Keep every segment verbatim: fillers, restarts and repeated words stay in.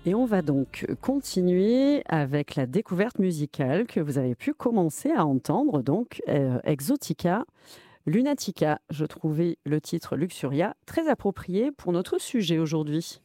Et on va donc continuer avec la découverte musicale que vous avez pu commencer à entendre, donc euh, Exotica, Lunatica. Je trouvais le titre Luxuria très approprié pour notre sujet aujourd'hui.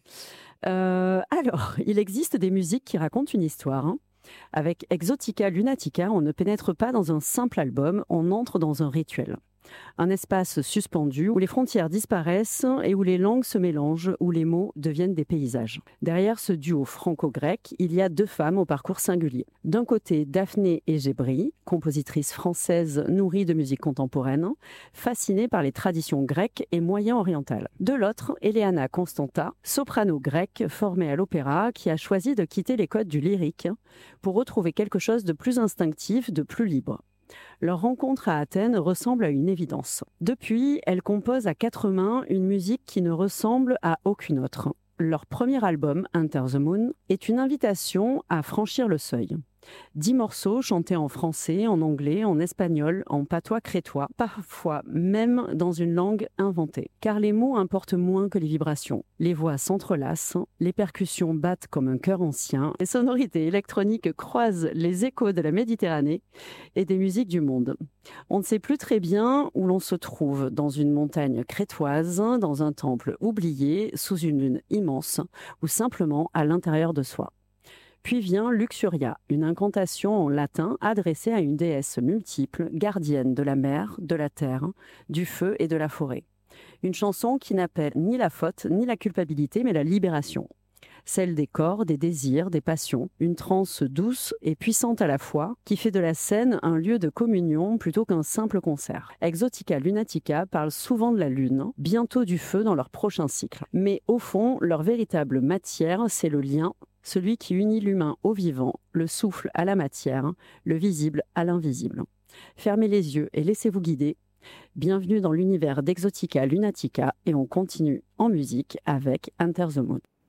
Euh, alors, il existe des musiques qui racontent une histoire, hein. Avec Exotica Lunatica, on ne pénètre pas dans un simple album, on entre dans un rituel. Un espace suspendu où les frontières disparaissent et où les langues se mélangent, où les mots deviennent des paysages. Derrière ce duo franco-grec, il y a deux femmes au parcours singulier. D'un côté, Daphné Egébrie, compositrice française nourrie de musique contemporaine, fascinée par les traditions grecques et moyen-orientales. De l'autre, Eleana Constanta, soprano grecque formée à l'opéra, qui a choisi de quitter les codes du lyrique pour retrouver quelque chose de plus instinctif, de plus libre. Leur rencontre à Athènes ressemble à une évidence. Depuis, elles composent à quatre mains une musique qui ne ressemble à aucune autre. Leur premier album, Enter the Moon, est une invitation à franchir le seuil. Dix morceaux chantés en français, en anglais, en espagnol, en patois crétois, parfois même dans une langue inventée. Car les mots importent moins que les vibrations. Les voix s'entrelacent, les percussions battent comme un chœur ancien, les sonorités électroniques croisent les échos de la Méditerranée et des musiques du monde. On ne sait plus très bien où l'on se trouve, dans une montagne crétoise, dans un temple oublié, sous une lune immense, ou simplement à l'intérieur de soi. Puis vient Luxuria, une incantation en latin adressée à une déesse multiple, gardienne de la mer, de la terre, du feu et de la forêt. Une chanson qui n'appelle ni la faute ni la culpabilité, mais la libération. Celle des corps, des désirs, des passions, une transe douce et puissante à la fois, qui fait de la scène un lieu de communion plutôt qu'un simple concert. Exotica Lunatica parle souvent de la lune, bientôt du feu dans leur prochain cycle. Mais au fond, leur véritable matière, c'est le lien, celui qui unit l'humain au vivant, le souffle à la matière, le visible à l'invisible. Fermez les yeux et laissez-vous guider. Bienvenue dans l'univers d'Exotica Lunatica et on continue en musique avec Enter the Moon.